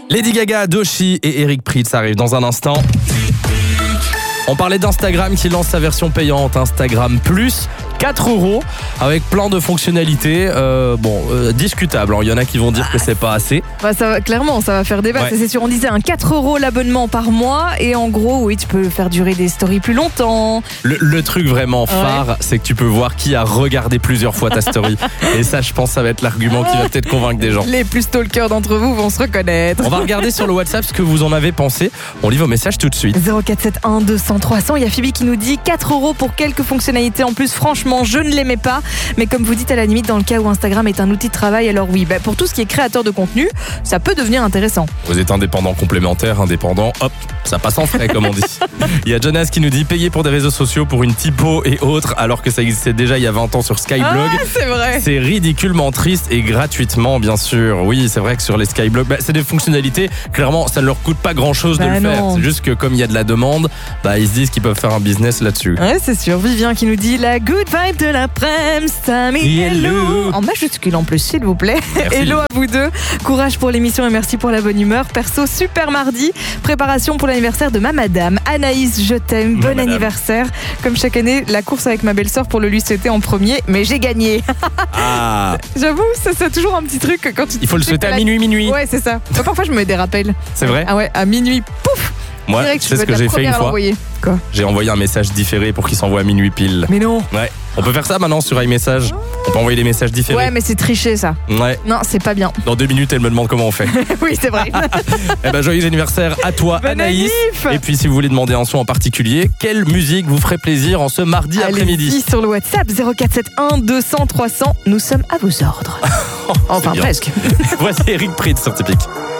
Lady Gaga, Doechii et Eric Prydz arrivent dans un instant. On parlait d'Instagram qui lance sa version payante, Instagram Plus, 4€ avec plein de fonctionnalités. Discutable. Il y en a qui vont dire que c'est pas assez. Clairement, ça va faire débat, Ouais. c'est sûr. On disait 4€ l'abonnement par mois et en gros, oui, tu peux faire durer des stories plus longtemps. Le truc vraiment phare, c'est que tu peux voir qui a regardé plusieurs fois ta story. Et ça, je pense, ça va être l'argument qui va peut-être convaincre des gens. Les plus stalkers d'entre vous vont se reconnaître. On va regarder sur le WhatsApp ce que vous en avez pensé. On lit vos messages tout de suite. 0471 200 300. Il y a Phoebe qui nous dit 4€ pour quelques fonctionnalités en plus. Franchement, je ne l'aimais pas. Mais comme vous dites, à la limite, dans le cas où Instagram est un outil de travail, alors oui, pour tout ce qui est créateur de contenu, ça peut devenir intéressant. Vous êtes indépendant complémentaire, indépendant, hop, ça passe en frais comme on dit. Il y a Jonas qui nous dit payer pour des réseaux sociaux pour une typo et autres alors que ça existait déjà il y a 20 ans sur Skyblog. C'est vrai. C'est ridiculement triste et gratuitement bien sûr. Oui, c'est vrai que sur les Skyblog, c'est des fonctionnalités, clairement ça ne leur coûte pas grand chose de le faire. Non. C'est juste que comme il y a de la demande, ils se disent qu'ils peuvent faire un business là-dessus. Ouais, c'est sûr. Vivien qui nous dit la good vibe de l'après-midi, Samy Hello. en majuscule en plus, s'il vous plaît. Merci. Hello à vous deux. Courage pour l'émission et merci pour la bonne humeur. Perso, super mardi. Préparation pour l'anniversaire de ma madame. Anaïs, je t'aime. Bon Madame. anniversaire. Comme chaque année, la course avec ma belle-sœur pour le lui souhaiter en premier, mais j'ai gagné. Ah, J'avoue, ça c'est toujours un petit truc quand tu. il faut le souhaiter à minuit. Ouais, c'est ça. Parfois, je me mets des rappels. C'est vrai. Ah ouais, à minuit, pouf. Moi, Direct, c'est je ce peux que être la j'ai fait une première à fois. l'envoyer. Quoi? J'ai envoyé un message différé pour qu'il s'envoie à minuit pile. Mais non. Ouais. On peut faire ça maintenant sur iMessage. On peut envoyer des messages différés. Ouais, mais c'est tricher ça. Ouais. Non, c'est pas bien. Dans 2 minutes, elle me demande comment on fait. Oui, c'est vrai. Joyeux anniversaire à toi, Bonne Anaïs. annif. Et puis, si vous voulez demander un son en particulier, quelle musique vous ferait plaisir en ce mardi après-midi? Allez-y sur le WhatsApp 0471 200 300. Nous sommes à vos ordres. Enfin, bien. presque. Voici Eric Prydz sur Typique.